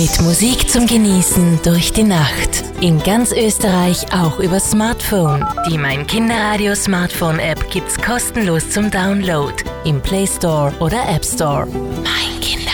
Mit Musik zum Genießen durch die Nacht. In ganz Österreich auch über Smartphone. Die Mein Kinderradio Smartphone App gibt's kostenlos zum Download im Play Store oder App Store.